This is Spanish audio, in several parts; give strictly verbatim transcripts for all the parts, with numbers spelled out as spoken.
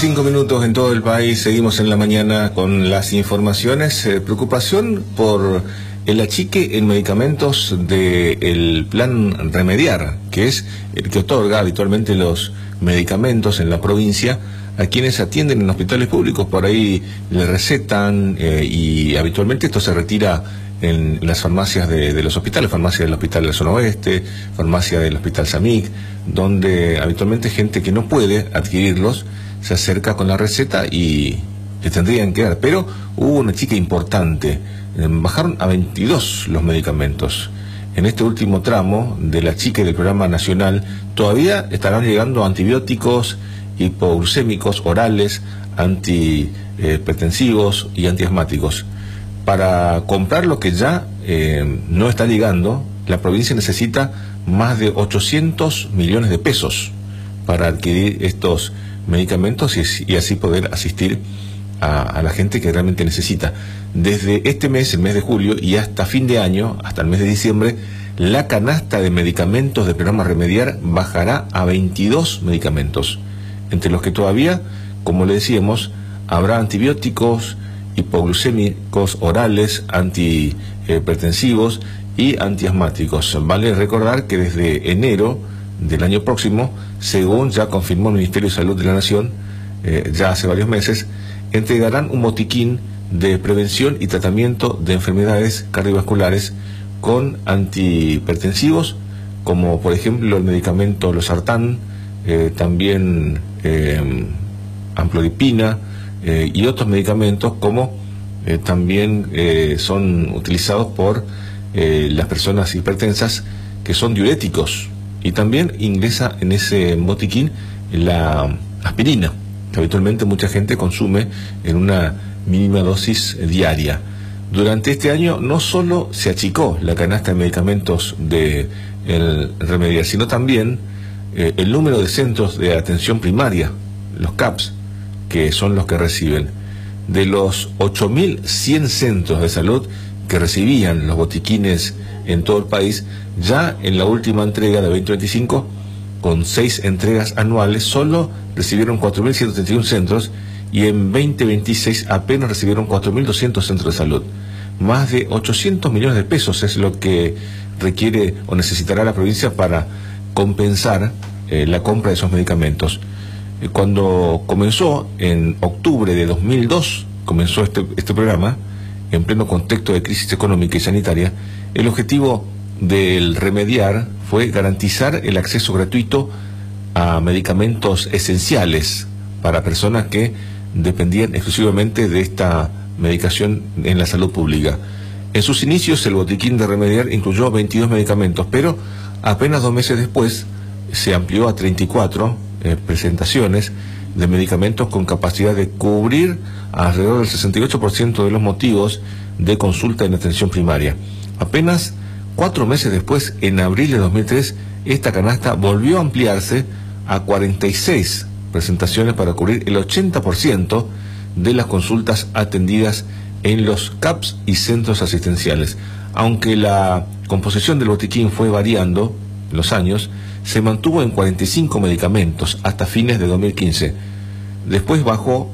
veinticinco minutos en todo el país. Seguimos en la mañana con las informaciones. Eh, preocupación por el achique en medicamentos del plan Remediar, que es el que otorga habitualmente los medicamentos en la provincia a quienes atienden en hospitales públicos. Por ahí le recetan eh, y habitualmente esto se retira en las farmacias de, de los hospitales, farmacia del Hospital de la Zona Oeste, farmacia del Hospital Samic, donde habitualmente gente que no puede adquirirlos se acerca con la receta y le tendrían que dar. Pero hubo una chica importante, bajaron a veintidós los medicamentos. En este último tramo de la chica del programa nacional todavía estarán llegando antibióticos hipoglucémicos orales, antihipertensivos y antiasmáticos. Para comprar lo que ya eh, no está llegando, la provincia necesita más de ochocientos millones de pesos para adquirir estos medicamentos y, y así poder asistir a, a la gente que realmente necesita. Desde este mes, el mes de julio, y hasta fin de año, hasta el mes de diciembre, la canasta de medicamentos del programa Remediar bajará a veintidós medicamentos, entre los que todavía, como le decíamos, habrá antibióticos hipoglucémicos orales, antihipertensivos y antiasmáticos. Vale recordar que desde enero del año próximo, según ya confirmó el Ministerio de Salud de la Nación, eh, ya hace varios meses, entregarán un botiquín de prevención y tratamiento de enfermedades cardiovasculares con antihipertensivos, como por ejemplo el medicamento losartán, eh, también eh, amlodipina, Eh, y otros medicamentos como eh, también eh, son utilizados por eh, las personas hipertensas, que son diuréticos, y también ingresa en ese botiquín la aspirina, que habitualmente mucha gente consume en una mínima dosis diaria. Durante este año no solo se achicó la canasta de medicamentos de el Remediar, sino también eh, el número de centros de atención primaria, los C A Ps, que son los que reciben. De los ocho mil cien centros de salud que recibían los botiquines en todo el país, ya en la última entrega de veinte veinticinco, con seis entregas anuales, solo recibieron cuatro mil ciento treinta y uno centros, y en veinte veintiséis apenas recibieron cuatro mil doscientos centros de salud. Más de ochocientos millones de pesos es lo que requiere o necesitará la provincia para compensar eh, la compra de esos medicamentos. Cuando comenzó en octubre de dos mil dos, comenzó este, este programa, en pleno contexto de crisis económica y sanitaria, el objetivo del Remediar fue garantizar el acceso gratuito a medicamentos esenciales para personas que dependían exclusivamente de esta medicación en la salud pública. En sus inicios, el botiquín de Remediar incluyó veintidós medicamentos, pero apenas dos meses después se amplió a treinta y cuatro Eh, presentaciones de medicamentos con capacidad de cubrir alrededor del sesenta y ocho por ciento de los motivos de consulta en atención primaria. Apenas cuatro meses después, en abril de dos mil tres, esta canasta volvió a ampliarse a cuarenta y seis presentaciones para cubrir el ochenta por ciento de las consultas atendidas en los C A Ps y centros asistenciales. Aunque la composición del botiquín fue variando en los años, se mantuvo en cuarenta y cinco medicamentos hasta fines de dos mil quince. Después bajó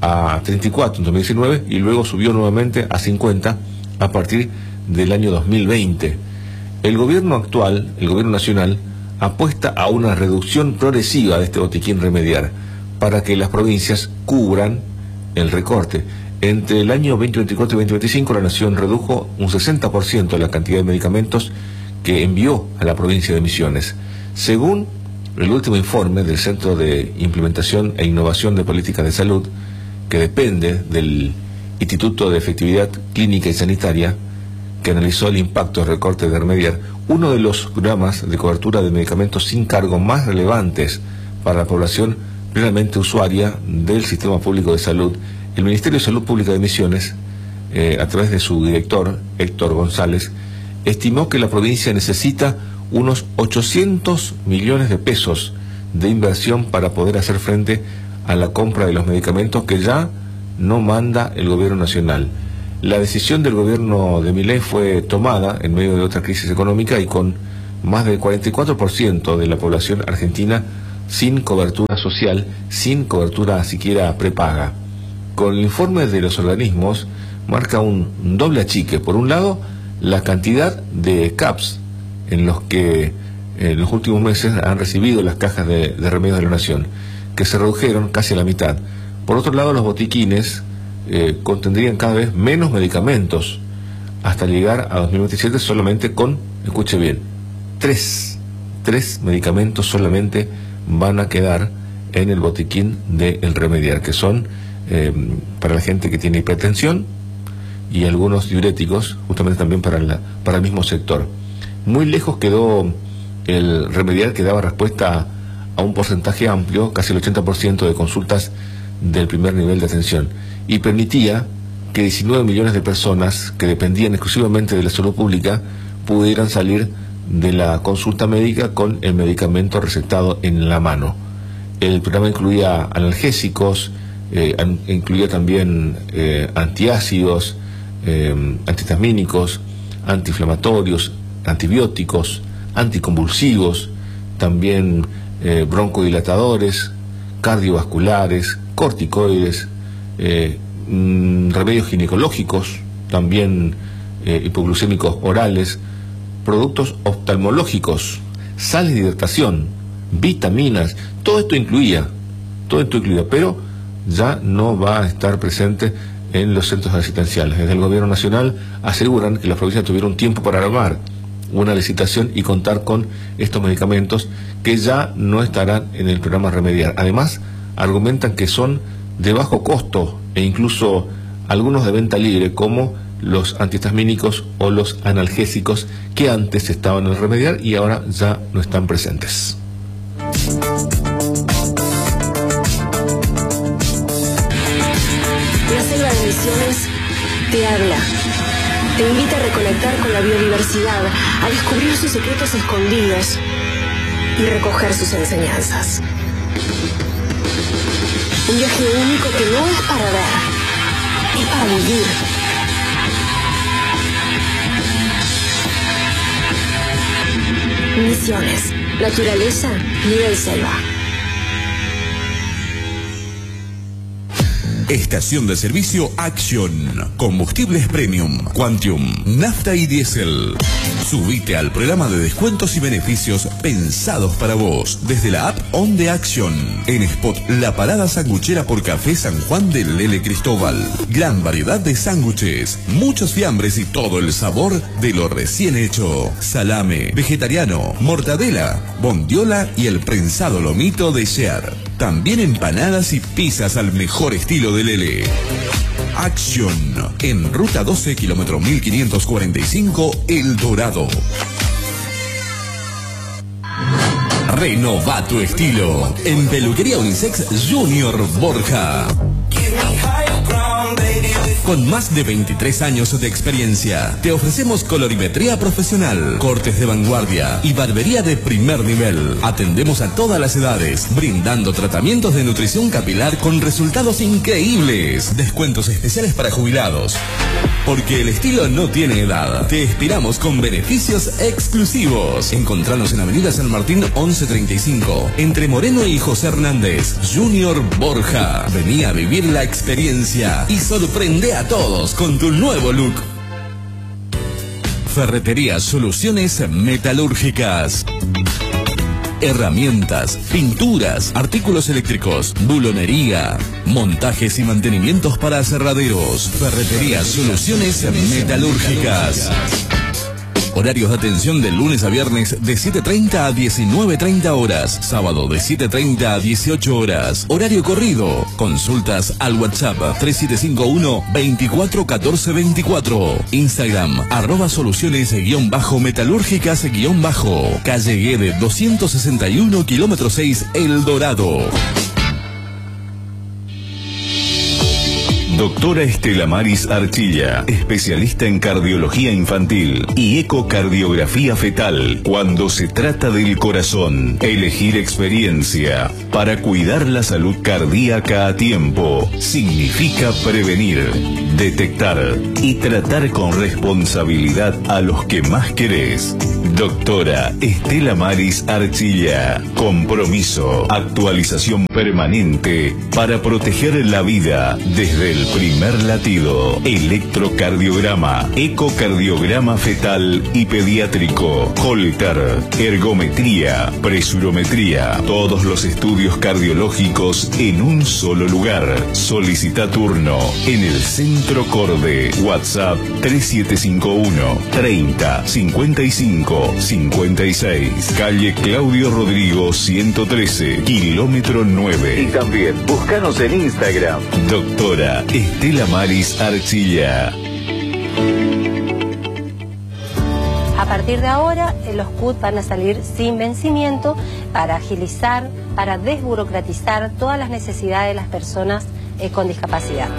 a treinta y cuatro en dos mil diecinueve y luego subió nuevamente a cincuenta a partir del año dos mil veinte. El gobierno actual, el gobierno nacional, apuesta a una reducción progresiva de este botiquín Remediar para que las provincias cubran el recorte. Entre el año veinte veinticuatro y veinte veinticinco, la Nación redujo un sesenta por ciento de la cantidad de medicamentos que envió a la provincia de Misiones. Según el último informe del Centro de Implementación e Innovación de Políticas de Salud, que depende del Instituto de Efectividad Clínica y Sanitaria, que analizó el impacto del recorte de Remediar, uno de los programas de cobertura de medicamentos sin cargo más relevantes para la población plenamente usuaria del sistema público de salud, el Ministerio de Salud Pública de Misiones, eh, a través de su director, Héctor González, estimó que la provincia necesita unos ochocientos millones de pesos de inversión para poder hacer frente a la compra de los medicamentos que ya no manda el gobierno nacional. La decisión del gobierno de Milei fue tomada en medio de otra crisis económica y con más del cuarenta y cuatro por ciento de la población argentina sin cobertura social, sin cobertura siquiera prepaga. Con el informe de los organismos marca un doble achique. Por un lado, la cantidad de C A Ps en los que en los últimos meses han recibido las cajas de, de remedios de la Nación, que se redujeron casi a la mitad. Por otro lado, los botiquines eh, contendrían cada vez menos medicamentos, hasta llegar a dos mil veintisiete solamente con, escuche bien, tres, tres medicamentos solamente van a quedar en el botiquín del Remediar, que son eh, para la gente que tiene hipertensión y algunos diuréticos, justamente también para, la, para el mismo sector. Muy lejos quedó el Remediar, que daba respuesta a un porcentaje amplio, casi el ochenta por ciento de consultas del primer nivel de atención, y permitía que diecinueve millones de personas que dependían exclusivamente de la salud pública pudieran salir de la consulta médica con el medicamento recetado en la mano. El programa incluía analgésicos, eh, an, incluía también eh, antiácidos, eh, antihistamínicos, antiinflamatorios, antibióticos, anticonvulsivos, también eh, broncodilatadores, cardiovasculares, corticoides, eh, mm, remedios ginecológicos, también eh, hipoglucémicos orales, productos oftalmológicos, sales de hidratación, vitaminas, todo esto incluía, todo esto incluía, pero ya no va a estar presente en los centros asistenciales. Desde el Gobierno Nacional aseguran que las provincias tuvieron tiempo para armar una licitación y contar con estos medicamentos que ya no estarán en el programa Remediar. Además, argumentan que son de bajo costo e incluso algunos de venta libre, como los antihistamínicos o los analgésicos, que antes estaban en el Remediar y ahora ya no están presentes. La selva de Misiones te habla. Te invita a reconectar con la biodiversidad, a descubrir sus secretos escondidos y recoger sus enseñanzas. Un viaje único que no es para ver, es para vivir. Misiones. Naturaleza, nivel selva. Estación de servicio Action. Combustibles Premium, Quantium, nafta y diésel. Subite al programa de descuentos y beneficios pensados para vos desde la app On de Action. En Spot, la parada sanguchera por Café San Juan de Lele Cristóbal. Gran variedad de sándwiches, muchos fiambres y todo el sabor de lo recién hecho. Salame, vegetariano, mortadela, bondiola y el prensado lomito de Shear. También empanadas y pizzas al mejor estilo de Lele. Action, en Ruta doce, kilómetro mil quinientos cuarenta y cinco, El Dorado. Renova tu estilo en Peluquería Unisex Junior Borja. Con más de veintitrés años de experiencia, te ofrecemos colorimetría profesional, cortes de vanguardia y barbería de primer nivel. Atendemos a todas las edades, brindando tratamientos de nutrición capilar con resultados increíbles. Descuentos especiales para jubilados. Porque el estilo no tiene edad. Te esperamos con beneficios exclusivos. Encontranos en Avenida San Martín once treinta y cinco, entre Moreno y José Hernández. Junior Borja. Vení a vivir la experiencia y sorprende a todos con tu nuevo look. Ferretería Soluciones Metalúrgicas. Herramientas, pinturas, artículos eléctricos, bulonería, montajes y mantenimientos para aserraderos. Ferretería Soluciones Metalúrgicas. Horarios de atención de lunes a viernes de siete treinta a diecinueve treinta horas. Sábado de siete treinta a dieciocho horas. Horario corrido. Consultas al WhatsApp tres siete cinco uno, veinticuatro catorce veinticuatro. Instagram arroba soluciones guión bajo metalúrgicas guión bajo. Calle Guede doscientos sesenta y uno, kilómetro seis, El Dorado. Doctora Estela Maris Archilla, especialista en cardiología infantil y ecocardiografía fetal. Cuando se trata del corazón, elegir experiencia para cuidar la salud cardíaca a tiempo significa prevenir, detectar y tratar con responsabilidad a los que más querés. Doctora Estela Maris Archilla. Compromiso, actualización permanente para proteger la vida desde el primer latido. Electrocardiograma, ecocardiograma fetal y pediátrico, Holter, ergometría, presurometría, todos los estudios cardiológicos en un solo lugar. Solicita turno en el Centro Corde. WhatsApp tres siete cinco uno, treinta, cincuenta y cinco, cincuenta y seis. Calle Claudio Rodrigo ciento trece, kilómetro nueve. Y también búscanos en Instagram. Doctora Estela Maris Archilla. A partir de ahora, los C U T van a salir sin vencimiento para agilizar, para desburocratizar todas las necesidades de las personas eh, con discapacidad.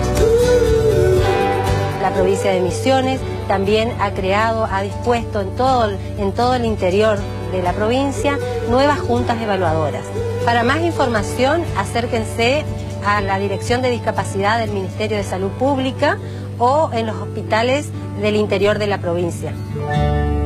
La provincia de Misiones también ha creado, ha dispuesto en todo, en todo el interior de la provincia nuevas juntas evaluadoras. Para más información, acérquense a la Dirección de Discapacidad del Ministerio de Salud Pública o en los hospitales del interior de la provincia.